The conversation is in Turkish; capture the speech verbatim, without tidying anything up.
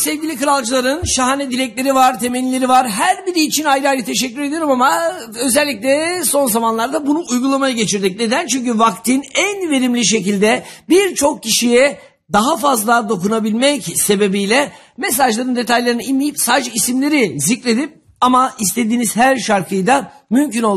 sevgili kralcıların şahane dilekleri var, temennileri var. Her biri için ayrı ayrı teşekkür ediyorum ama özellikle son zamanlarda bunu uygulamaya geçirdik. Neden? Çünkü vaktin en verimli şekilde birçok kişiye daha fazla dokunabilmek sebebiyle mesajların detaylarına inmeyip sadece isimleri zikredip ama istediğiniz her şarkıyı da mümkün olduğu